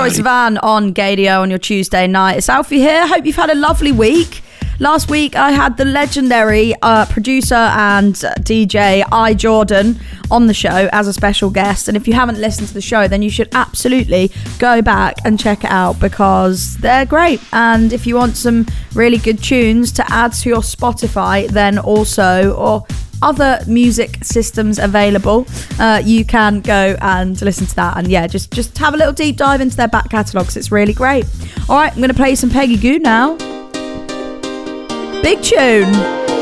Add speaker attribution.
Speaker 1: Troye Sivan on Gaydio on your Tuesday night. It's Alfie here. Hope you've had a lovely week. Last week I had the legendary producer and DJ I Jordan on the show as a special guest, and if you haven't listened to the show, then you should absolutely go back and check it out because they're great. And if you want some really good tunes to add to your Spotify, then also, or other music systems available, you can go and listen to that. And yeah, just have a little deep dive into their back catalogues. It's really great. All right, I'm going to play some Peggy Gou now. Big tune.